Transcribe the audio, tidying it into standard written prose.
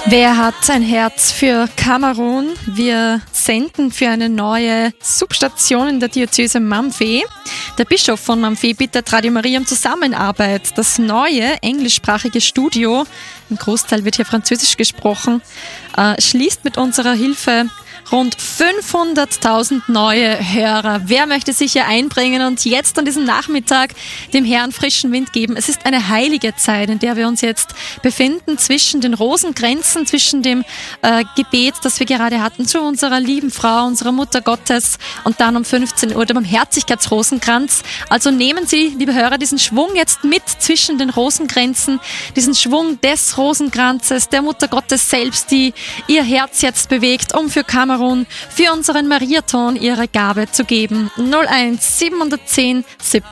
Wer hat ein Herz für Kamerun? Wir senden für eine neue Substation in der Diözese Mamfe. Der Bischof von Mamfe bittet Radio Maria um Zusammenarbeit. Das neue englischsprachige Studio, im Großteil wird hier Französisch gesprochen, schließt mit unserer Hilfe rund 500.000 neue Hörer. Wer möchte sich hier einbringen und jetzt an diesem Nachmittag dem Herrn frischen Wind geben? Es ist eine heilige Zeit, in der wir uns jetzt befinden, zwischen den Rosengrenzen, zwischen dem Gebet, das wir gerade hatten, zu unserer lieben Frau, unserer Mutter Gottes, und dann um 15 Uhr dem Barmherzigkeitsrosenkranz. Also nehmen Sie, liebe Hörer, diesen Schwung jetzt mit zwischen den Rosengrenzen, diesen Schwung des Rosenkranzes, der Mutter Gottes selbst, die ihr Herz jetzt bewegt, um für Kamerun, für unseren Mariathon ihre Gabe zu geben. 01 710 17